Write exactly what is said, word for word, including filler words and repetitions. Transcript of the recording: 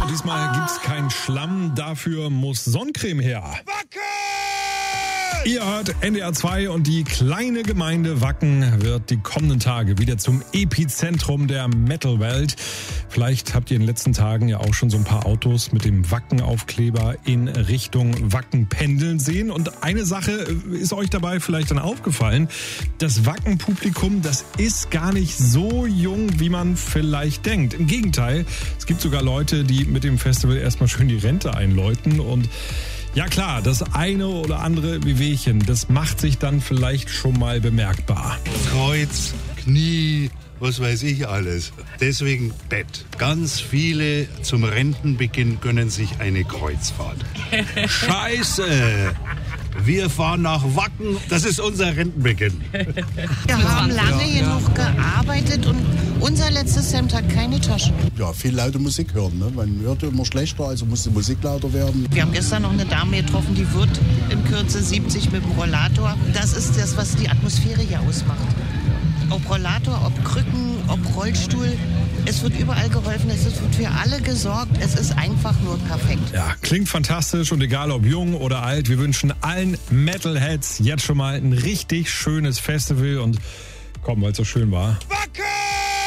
diesmal gibt's keinen Schlamm, dafür muss Sonnencreme her. Wacken! Ihr hört N D R zwei und die kleine Gemeinde Wacken wird die kommenden Tage wieder zum Epizentrum der Metal-Welt. Vielleicht habt ihr in den letzten Tagen ja auch schon so ein paar Autos mit dem Wacken-Aufkleber in Richtung Wacken pendeln sehen. Und eine Sache ist euch dabei vielleicht dann aufgefallen. Das Wacken-Publikum, das ist gar nicht so jung, wie man vielleicht denkt. Im Gegenteil, es gibt sogar Leute, die mit dem Festival erstmal schön die Rente einläuten. Und ja klar, das eine oder andere Wehwehchen, das macht sich dann vielleicht schon mal bemerkbar. Kreuz, Knie, was weiß ich alles. Deswegen Bett. Ganz viele zum Rentenbeginn gönnen sich eine Kreuzfahrt. Scheiße! Wir fahren nach Wacken, das ist unser Rentenbeginn. Wir haben lange hier noch gearbeitet und unser letztes Hemd hat keine Taschen. Ja, viel laute Musik hören. Ne? Man hört immer schlechter, also muss die Musik lauter werden. Wir haben gestern noch eine Dame getroffen, die wird in Kürze siebzig mit dem Rollator. Das ist das, was die Atmosphäre hier ausmacht. Ob Rollator, ob Krücken, ob Rollstuhl. Es wird überall geholfen, es wird für alle gesorgt. Es ist einfach nur perfekt. Ja, klingt fantastisch und egal ob jung oder alt, wir wünschen allen Metalheads jetzt schon mal ein richtig schönes Festival und komm, weil es so schön war. Wacken!